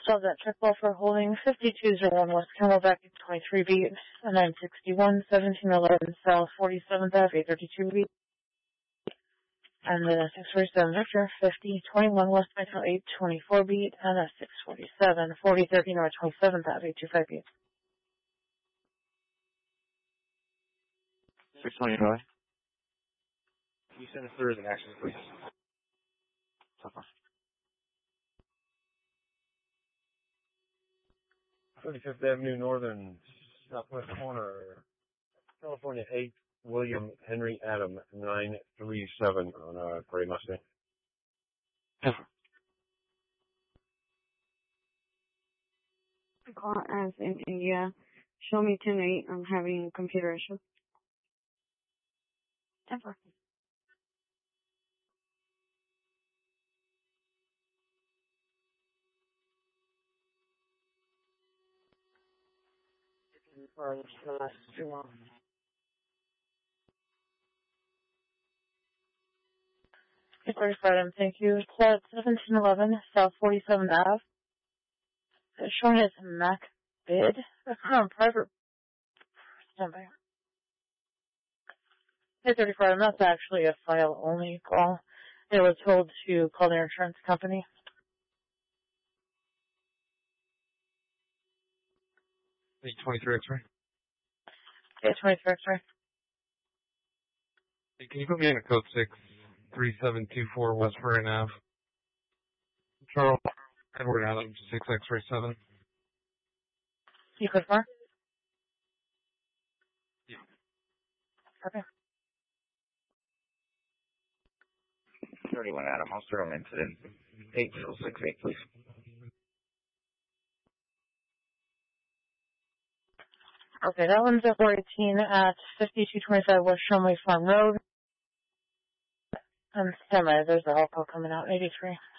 Stop that check ball for holding 5201 West Camelback, 23 beat, 961, 1711 South 47th Ave, 832 beat. And then a 647 Victor, 5021 West Metro 824 beat, and a 647, 4030 North 27th Ave, 825 beat. 620 Roy. Can you send us through as an action, please? So far. 35th Avenue Northern, Southwest Corner, California 8, William Henry Adam, 937 on a Gray Mustang. Call as in India. Show me 10-8. I'm having a computer issue. 10-4. For the last 2 months. Okay, Friday, thank you. It's at 1711 South 47th Ave. It's showing as Mac bid. That's on private. Standby. Hey, 35, that's actually a file-only call. They were told to call their insurance company. Hey, 23 X-ray. Yeah, 23 X-ray. Hey, can you put me in a code 63724 West Vernon Ave? Charles, Edward Adams, 6 X-ray 7. You confirm? Yeah. Okay. 31 Adam, Australian incident. 8068, please. Okay, that one's at 418 at 5225 West Shumway Farm Road. And semi, there's the alcohol coming out, 83.